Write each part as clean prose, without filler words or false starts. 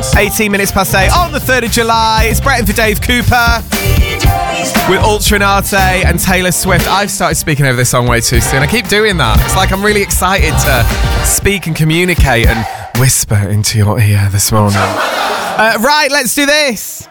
18 minutes past 8 on the 3rd of July. It's Brett in for Dave Cooper with Ultra Nate and Taylor Swift. I've started speaking over this song way too soon. I keep doing that. It's like I'm really excited to speak and communicate and whisper into your ear this morning. Right, let's do this.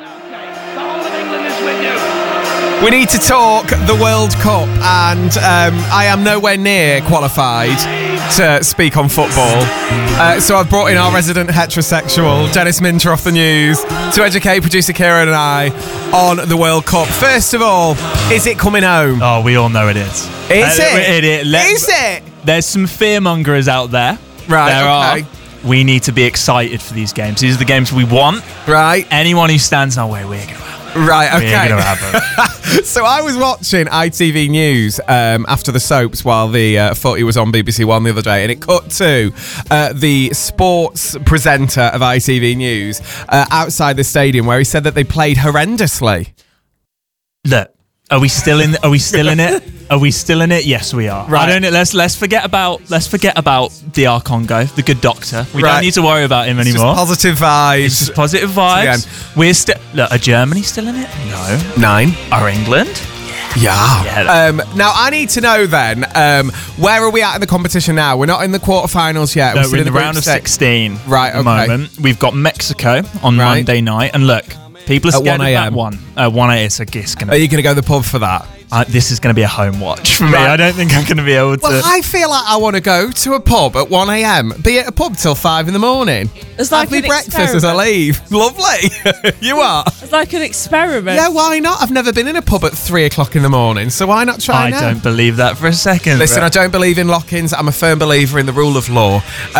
We need to talk the World Cup, and I am nowhere near qualified to speak on football. So I've brought in our resident heterosexual, Dennis Minter off the news, to educate producer Kieran and I on the World Cup. First of all, is it coming home? Oh, we all know it is. Is it? Is it? There's some fearmongers out there. Right, there okay. are. We need to be excited for these games. These are the games we want. Right. Anyone who stands in our way, we're going to have. Right, okay. We're going to have them. So I was watching ITV News after the soaps while the footy was on BBC One the other day, and it cut to the sports presenter of ITV News outside the stadium where he said that they played horrendously. Look, are we still in? Are we still in it? Are we still in it? Yes, we are. Right. Let's forget about DR Congo, the good doctor. We don't need to worry about him anymore. Just positive vibes. It's just positive vibes. We're still. Look, are Germany still in it? No. 9. Are England? Yeah. Now I need to know then, where are we at in the competition now? We're not in the quarterfinals yet. No, we're in the round of 16. Right. At the moment, we've got Mexico on Monday night, and look. People are scared of that one. 1 a.m. It's going to. Are you going to go to the pub for that? This is going to be a home watch for me. I don't think I'm going to be able to. Well, I feel like I want to go to a pub at 1 a.m. Be at a pub till 5 in the morning. It's like have me breakfast as I leave. Lovely. You are. It's like an experiment. Yeah, why not? I've never been in a pub at 3 o'clock in the morning, so why not try now? I don't believe that for a second. Listen, I don't believe in lock-ins. I'm a firm believer in the rule of law.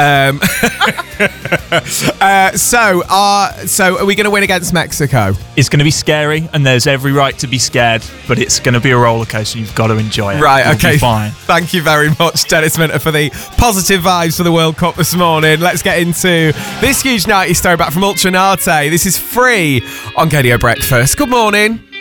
So are we going to win against Mexico? It's going to be scary, and there's every right to be scared, but it's going to be a roller coaster. You've got to enjoy it. Right, You'll okay. be fine. Thank you very much, Dennis Minter, for the positive vibes for the World Cup this morning. Let's get into this huge nighty story back from Ultra Nate. This is Free on Radio Breakfast. Good morning.